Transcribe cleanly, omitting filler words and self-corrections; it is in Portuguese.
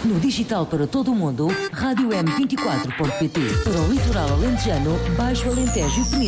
No digital para todo o mundo, Rádio M24.pt. Para o litoral alentejano, Baixo Alentejo e Península.